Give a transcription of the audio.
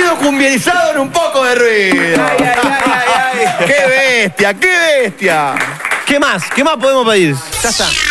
Todo cumbierizado en un poco de ruido. ¡Qué bestia, qué bestia! ¿Qué más? ¿Qué más podemos pedir? Ya está.